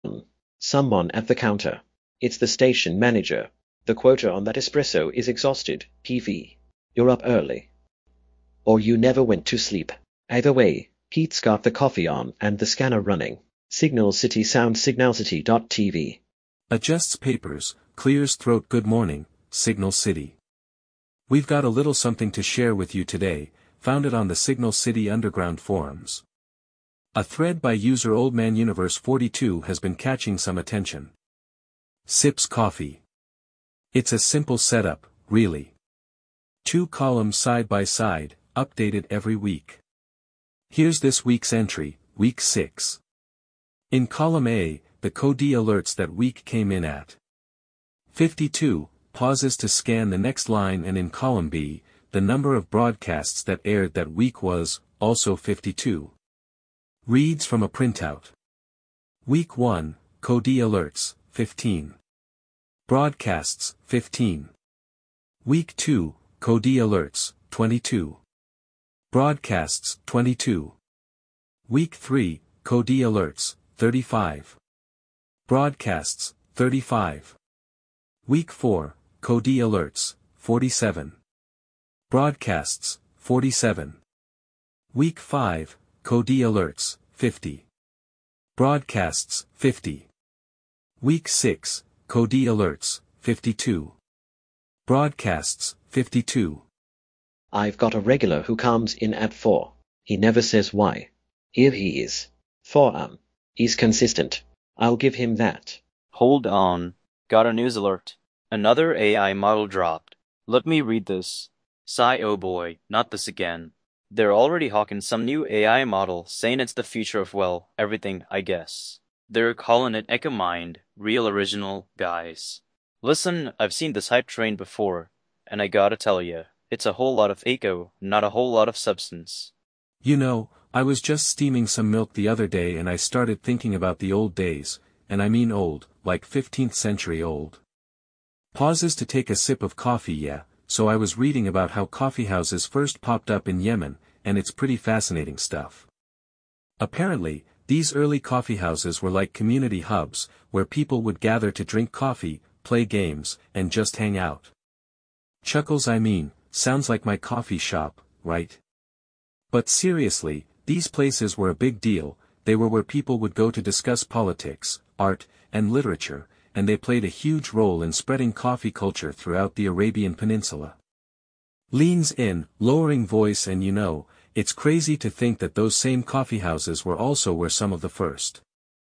Someone at the counter. It's the station manager. The quota on that espresso is exhausted. PV. You're up early. Or you never went to sleep. Either way, Pete's got the coffee on and the scanner running. Signal City sound signalcity.tv. Adjusts papers, clears throat. Good morning, Signal City. We've got a little something to share with you today, founded on the Signal City Underground forums. A thread by user OldManUniverse42 has been catching some attention. Sips coffee. It's a simple setup, really. 2 columns side by side, updated every week. Here's this week's entry, week 6. In column A, the code alerts that week came in at 52, pauses to scan the next line, and in column B, the number of broadcasts that aired that week was also 52. Reads from a printout. Week 1, code alerts, 15. Broadcasts, 15. Week 2, code alerts, 22. Broadcasts, 22. Week 3, code alerts, 35. Broadcasts, 35. Week 4, code alerts, 47. Broadcasts, 47. Week 5, code alerts, 50. Broadcasts, 50. Week 6, code alerts, 52. Broadcasts, 52. I've got a regular who comes in at 4. He never says why. Here he is. 4 He's consistent. I'll give him that. Hold on. Got a news alert. Another AI model dropped. Let me read this. Sigh, oh boy, not this again. They're already hawking some new AI model, saying it's the future of, well, everything, I guess. They're calling it EchoMind, real original, guys. Listen, I've seen this hype train before, and I gotta tell ya, it's a whole lot of echo, not a whole lot of substance. You know, I was just steaming some milk the other day and I started thinking about the old days, and I mean old, like 15th century old. Pauses to take a sip of coffee. Yeah, so I was reading about how coffeehouses first popped up in Yemen, and it's pretty fascinating stuff. Apparently, these early coffeehouses were like community hubs, where people would gather to drink coffee, play games, and just hang out. Chuckles, I mean, sounds like my coffee shop, right? But seriously, these places were a big deal. They were where people would go to discuss politics, art, and literature, and they played a huge role in spreading coffee culture throughout the Arabian Peninsula. Leans in, lowering voice, and you know, it's crazy to think that those same coffeehouses were also where some of the first